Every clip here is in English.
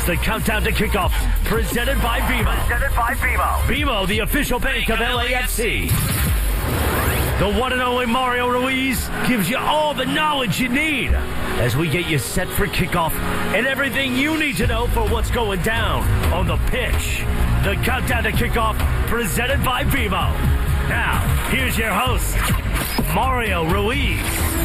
is the Countdown to Kickoff, presented by BMO. BMO, the official bank of LAFC. The one and only Mario Ruiz gives you all the knowledge you need as we get you set for kickoff and everything you need to know for what's going down on the pitch. The Countdown to Kickoff, presented by BMO. Now, here's your host, Mario Ruiz.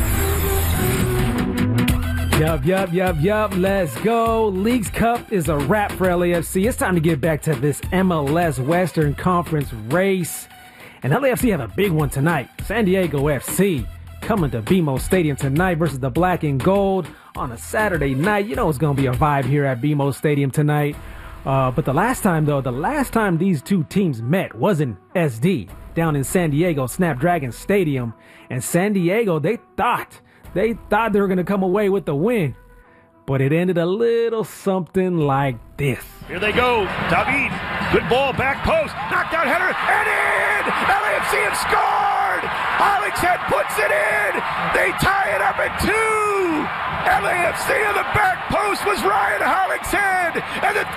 Yup. Let's go. Leagues Cup is a wrap for LAFC. It's time to get back to this MLS Western Conference race. And LAFC have a big one tonight. San Diego FC coming to BMO Stadium tonight versus the Black and Gold on a Saturday night. You know it's going to be a vibe here at BMO Stadium tonight. But the last time these two teams met was in SD down in San Diego, Snapdragon Stadium. And San Diego, they thought they were going to come away with the win. But it ended a little something like this. Here they go. David, good ball, back post, knocked out header, and in! LAFC have scored! Hollingshead puts it in! They tie it up at 2! LAFC on the back post was Ryan Hollingshead, and the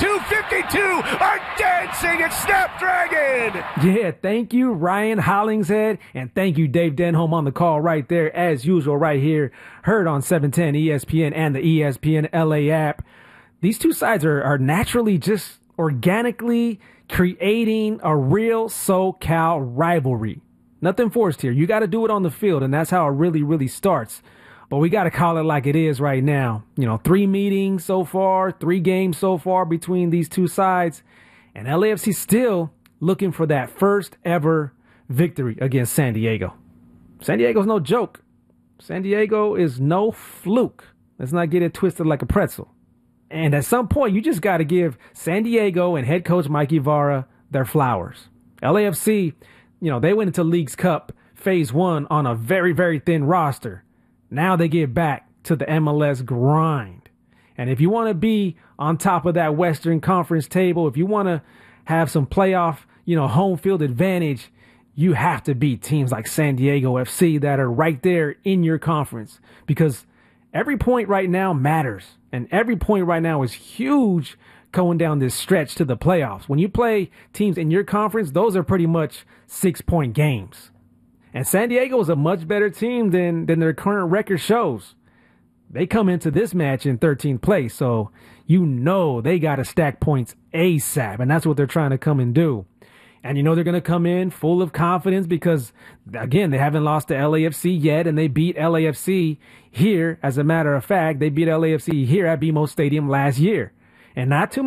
32-52 are dancing at Snapdragon! Yeah, thank you, Ryan Hollingshead, and thank you, Dave Denholm, on the call right there, as usual, right here, heard on 710 ESPN and the ESPN LA app. These two sides are naturally just organically creating a real SoCal rivalry. Nothing forced here. You got to do it on the field, and that's how it really starts. But we got to call it like it is right now. 3 meetings so far, 3 games so far between these two sides, and LAFC still looking for that first ever victory against San Diego. San Diego's no joke. San Diego is no fluke. Let's not get it twisted like a pretzel. And at some point, you just got to give San Diego and head coach Mike Ibarra their flowers. LAFC, they went into Leagues Cup Phase 1 on a very thin roster. Now they get back to the MLS grind. And if you want to be on top of that Western Conference table, if you want to have some playoff, home field advantage, you have to beat teams like San Diego FC that are right there in your conference, because every point right now matters, and every point right now is huge going down this stretch to the playoffs. When you play teams in your conference, those are pretty much 6-point games. And San Diego is a much better team than their current record shows. They come into this match in 13th place, so they got to stack points ASAP, and that's what they're trying to come and do. And they're going to come in full of confidence because, again, they haven't lost to LAFC yet, and they beat LAFC here. As a matter of fact, they beat LAFC here at BMO Stadium last year. And not too